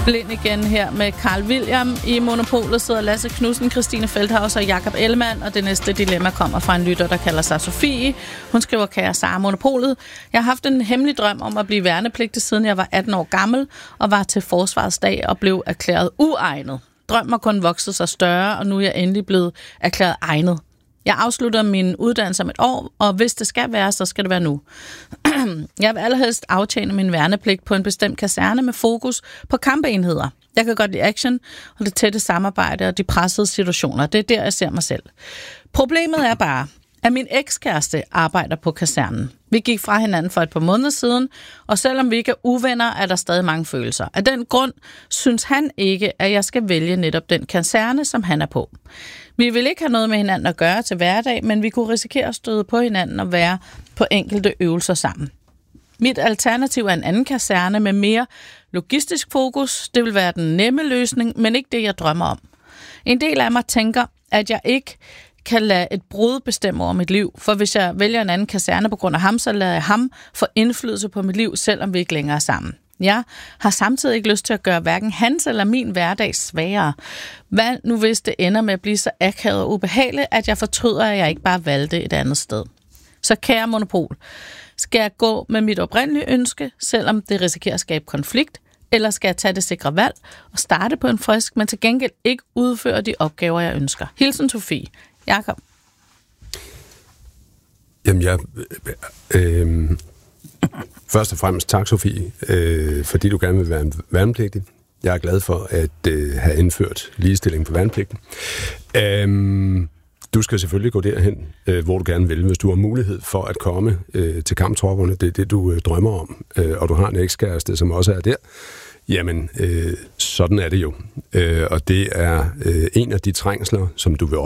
Blind igen her med Carl William. I Monopolet sidder Lasse Knudsen, Christine Feldhaus og Jakob Ellemann, og det næste dilemma kommer fra en lytter, der kalder sig Sofie. Hun skriver, kære Sara Monopolet, jeg har haft en hemmelig drøm om at blive værnepligtig, siden jeg var 18 år gammel, og var til forsvarsdag og blev erklæret uegnet. Drømmen har kun vokset sig større, og nu er jeg endelig blevet erklæret egnet. Jeg afslutter min uddannelse om et år, og hvis det skal være, så skal det være nu. Jeg vil allerhelst aftjene min værnepligt på en bestemt kaserne med fokus på kampenheder. Jeg kan godt lide action og det tætte samarbejde og de pressede situationer. Det er der, jeg ser mig selv. Problemet er bare, at min ekskæreste arbejder på kasernen. Vi gik fra hinanden for et par måneder siden, og selvom vi ikke er uvenner, er der stadig mange følelser. Af den grund synes han ikke, at jeg skal vælge netop den kaserne, som han er på. Vi vil ikke have noget med hinanden at gøre til hverdag, men vi kunne risikere at støde på hinanden og være på enkelte øvelser sammen. Mit alternativ er en anden kaserne med mere logistisk fokus. Det vil være den nemme løsning, men ikke det, jeg drømmer om. En del af mig tænker, at jeg ikke kan lade et brud bestemme over mit liv, for hvis jeg vælger en anden kaserne på grund af ham, så lader jeg ham få indflydelse på mit liv, selvom vi ikke længere er sammen. Jeg har samtidig ikke lyst til at gøre hverken hans eller min hverdag sværere. Hvad nu hvis det ender med at blive så akavet og ubehageligt, at jeg fortryder, at jeg ikke bare valgte et andet sted? Så kære Monopol, skal jeg gå med mit oprindelige ønske, selvom det risikerer at skabe konflikt, eller skal jeg tage det sikre valg og starte på en frisk, men til gengæld ikke udføre de opgaver, jeg ønsker? Hilsen Sofie. Jakob. Jamen, først og fremmest tak, Sofie, fordi du gerne vil være værnepligtig. Jeg er glad for at have indført ligestilling på værnepligten. Du skal selvfølgelig gå derhen, hvor du gerne vil, hvis du har mulighed for at komme til kamptropperne. Det er det, du drømmer om, og du har en ekskæreste, som også er der. Jamen, sådan er det jo. Og det er en af de trængsler, som du vil